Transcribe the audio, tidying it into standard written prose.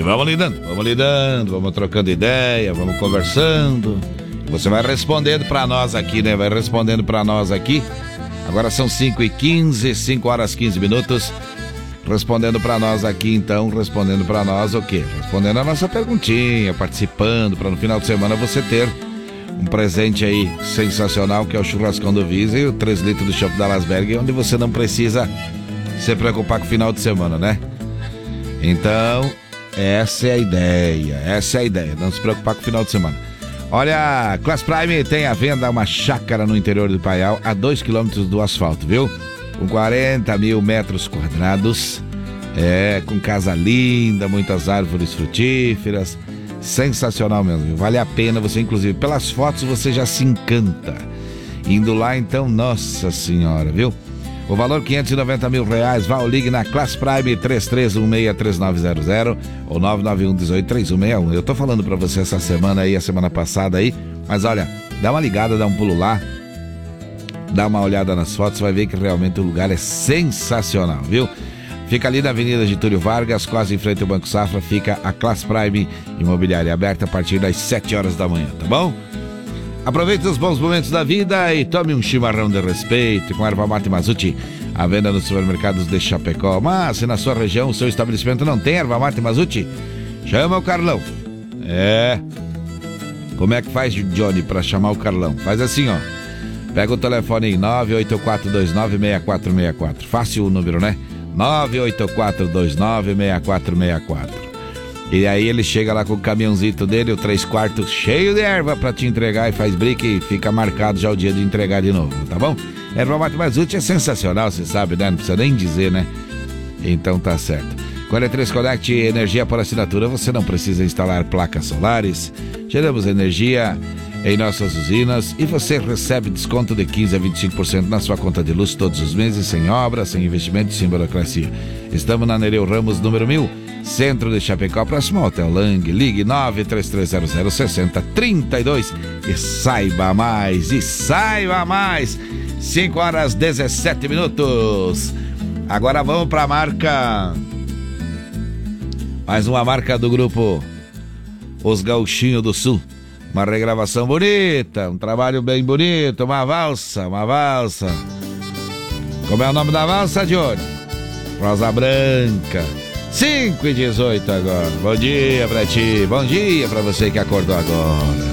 vamos lidando, vamos trocando ideia, vamos conversando. Você vai respondendo pra nós aqui, né? Vai respondendo pra nós aqui. Agora são 5h15, 5 horas 15 minutos. Respondendo pra nós aqui, então. Respondendo pra nós o quê? Respondendo a nossa perguntinha, participando, pra no final de semana você ter um presente aí sensacional, que é o churrascão do Visa e o 3 litros do Chopp da Lasberg, onde você não precisa se preocupar com o final de semana, né? Então, essa é a ideia, não se preocupar com o final de semana. Olha, Class Prime tem à venda uma chácara no interior do Paial, a 2 km do asfalto, viu? Com 40 mil metros quadrados, com casa linda, muitas árvores frutíferas, sensacional mesmo, viu? Vale a pena, você inclusive, pelas fotos você já se encanta. Indo lá então, nossa senhora, viu? O valor R$590 mil, vá ou ligue na Class Prime 33163900 ou 991183161. Eu tô falando pra você essa semana aí, a semana passada aí, mas olha, dá uma ligada, dá um pulo lá, dá uma olhada nas fotos, vai ver que realmente o lugar é sensacional, viu? Fica ali na Avenida Getúlio Vargas, quase em frente ao Banco Safra, fica a Class Prime Imobiliária, aberta a partir das 7 horas da manhã, tá bom? Aproveite os bons momentos da vida e tome um chimarrão de respeito com erva mate Mazzucchi, à venda nos supermercados de Chapecó. Mas se na sua região o seu estabelecimento não tem erva mate Mazzucchi, chama o Carlão. Como é que faz, Johnny, pra chamar o Carlão? Faz assim, ó. Pega o telefone aí, 984296464. Fácil o número, né? 984296464. E aí ele chega lá com o caminhãozito dele, o 3/4 cheio de erva pra te entregar, e faz brick e fica marcado já o dia de entregar de novo, tá bom? Erva mate Mazzucchi é sensacional, você sabe, né? Não precisa nem dizer, né? Então tá certo. Com a Eletrês Connect energia por assinatura, você não precisa instalar placas solares. Geramos energia em nossas usinas e você recebe desconto de 15% a 25% na sua conta de luz todos os meses, sem obra, sem investimento, sem burocracia. Estamos na Nereu Ramos, número 1000, centro de Chapecó, próximo ao Hotel Lang. Ligue 933006032 e saiba mais, 5 horas 17 minutos. Agora vamos para a marca, mais uma marca do grupo Os Gauchinhos do Sul. Uma regravação bonita, um trabalho bem bonito, uma valsa. Como é o nome da valsa, Johnny? Rosa Branca. 5h18 agora. Bom dia pra ti, bom dia pra você que acordou agora.